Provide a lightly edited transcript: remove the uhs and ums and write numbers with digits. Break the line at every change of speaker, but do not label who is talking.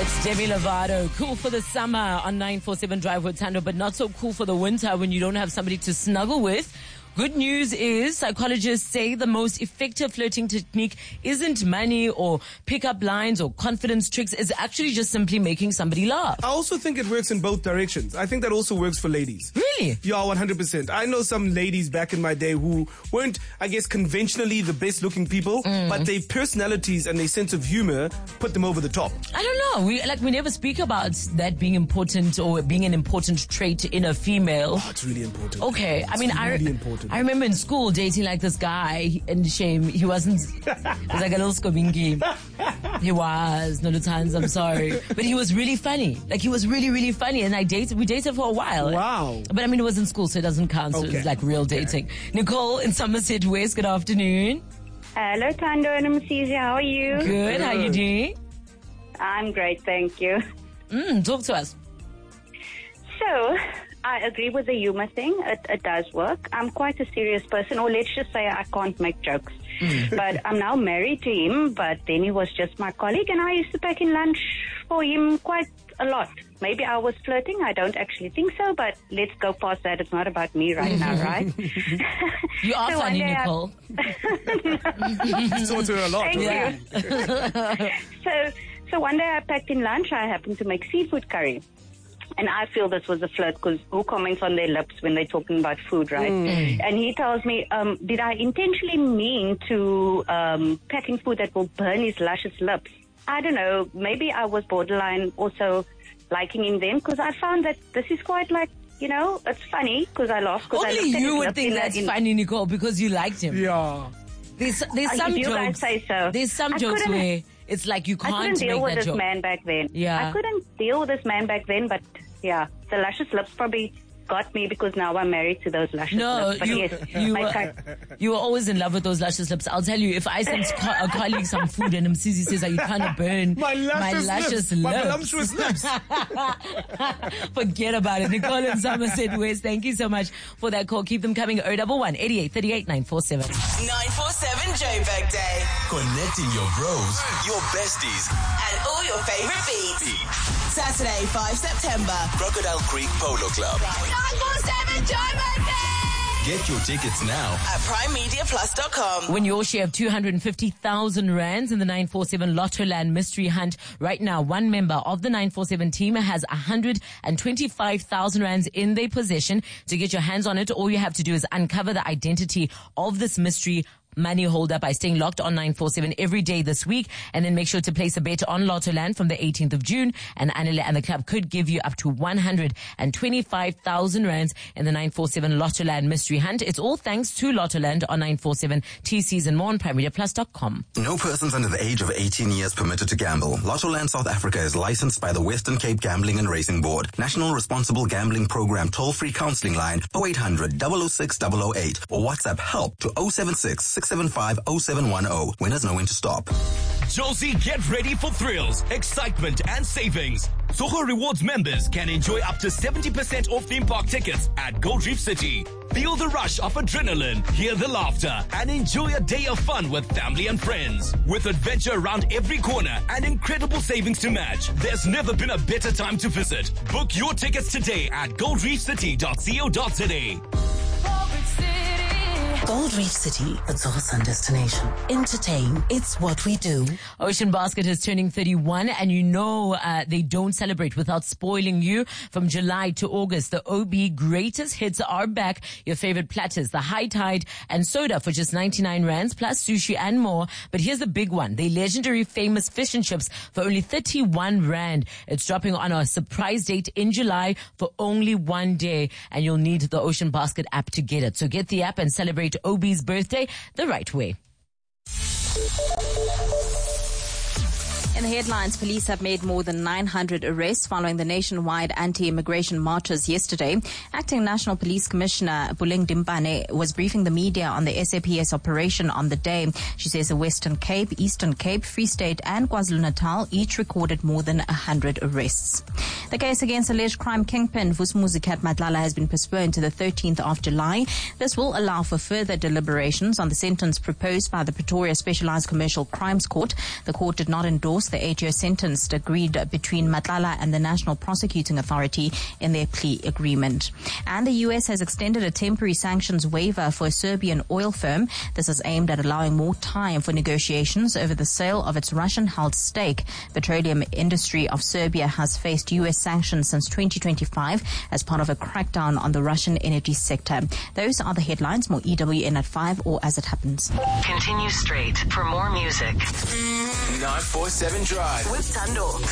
Demi Lovato, cool for the summer on 947 Drive with Tando, but not so cool for the winter when you don't have somebody to snuggle with. Good news is psychologists say the most effective flirting technique isn't money or pickup lines or confidence tricks. It's actually just simply making somebody laugh.
I also think it works in both directions. I think that also works for ladies.
Really?
Yeah, 100%. I know some ladies back in my day who weren't, I guess, conventionally the best looking people, but their personalities and their sense of humor put them over the top.
I don't know. We never speak about that being important or being an important trait in a female.
Oh, it's really important.
Okay.
Really important.
I remember in school dating like this guy, and shame, he wasn't, he was like a little skobinki. He was, no times, I'm sorry. But he was really funny. Like, he was really, really funny. And we dated for a while.
Wow.
But I mean, it was in school, so it doesn't count. So it's like real dating. Nicole in Somerset West, good afternoon.
Hello, Tando and Msisi. How are you?
Good. How you doing?
I'm great, thank you.
Talk to us.
So, I agree with the humor thing. It does work. I'm quite a serious person, or let's just say I can't make jokes. But I'm now married to him, but then he was just my colleague, and I used to pack in lunch for him quite a lot. Maybe I was flirting. I don't actually think so, but let's go past that. It's not about me right now, right?
You are
So
funny,
one day
Nicole.
Saw to her a lot.
Thank you. So one day I packed in lunch. I happened to make seafood curry. And I feel this was a flirt because who comments on their lips when they're talking about food, right? And he tells me, did I intentionally mean to pack in food that will burn his luscious lips? I don't know. Maybe I was borderline also liking him then because I found that this is quite like, it's funny because I laugh.
Only you would think that's funny, Nicole, because you liked him.
Yeah.
There's some
you
jokes.
guys say so.
There's some jokes where it's like you can't
I couldn't deal
make
with
that
this
joke.
man back then.
Yeah.
I couldn't deal with this man back then, but yeah, the luscious lips probably got me because now I'm married to those luscious lips. But
you were always in love with those luscious lips. I'll tell you, if I send a colleague some food and Msisi says, are you trying to burn
My luscious lips. My voluptuous lips.
Forget about it. Nicole in Somerset West, thank you so mumuch for that call. Keep them coming. 011 88 38 947.
947 Joburg Day.
Connecting your bros, your besties,
And all your favorite beats. Saturday, 5 September.
Crocodile Creek Polo Club.
947 Joburg Day.
Get your tickets now
At primemediaplus.com.
Win your share of 250,000 rands in the 947 Lottoland Mystery Hunt. Right now, one member of the 947 team has 125,000 rands in their possession. To get your hands on it, all you have to do is uncover the identity of this mystery money holder by staying locked on 947 every day this week, and then make sure to place a bet on Lottoland from the 18th of June, and Anile and the club could give you up to 125,000 rands in the 947 Lottoland Mystery Hunt. It's all thanks to Lottoland on 947 TCs and more on primemediaplus.com.
No persons under the age of 18 years permitted to gamble. Lottoland South Africa is licensed by the Western Cape Gambling and Racing Board. National Responsible Gambling Program toll-free counseling line 0800 006 008 or WhatsApp help to 076 675 0710. Winners know when to stop.
Josie, get ready for thrills, excitement, and savings. Soho Rewards members can enjoy up to 70% off theme park tickets at Gold Reef City. Feel the rush of adrenaline, hear the laughter, and enjoy a day of fun with family and friends. With adventure around every corner and incredible savings to match, there's never been a better time to visit. Book your tickets today at goldreefcity.co.za.
Gold Reef City, it's our sun destination. Entertain, it's what we do.
Ocean Basket is turning 31, and they don't celebrate without spoiling you. From July to August, the OB greatest hits are back. Your favorite platters, the High Tide and soda for just 99 rands, plus sushi and more. But here's the big one, the legendary famous fish and chips for only 31 rand. It's dropping on a surprise date in July for only 1 day, and you'll need the Ocean Basket app to get it. So get the app and celebrate OB's birthday the right way.
In the headlines, police have made more than 900 arrests following the nationwide anti-immigration marches yesterday. Acting National Police Commissioner Buleng Dimpane was briefing the media on the SAPS operation on the day. She says the Western Cape, Eastern Cape, Free State and KwaZulu-Natal each recorded more than 100 arrests. The case against alleged crime kingpin Vusumuzi Cat Matlala has been postponed to the 13th of July. This will allow for further deliberations on the sentence proposed by the Pretoria Specialized Commercial Crimes Court. The court did not endorse the 8-year sentence agreed between Matlala and the National Prosecuting Authority in their plea agreement. And the U.S. has extended a temporary sanctions waiver for a Serbian oil firm. This is aimed at allowing more time for negotiations over the sale of its Russian-held stake. Petroleum industry of Serbia has faced U.S. sanctions since 2025 as part of a crackdown on the Russian energy sector. Those are the headlines. More EWN at 5 or as it happens.
Continue straight for more music.
947 Drive
With Tando.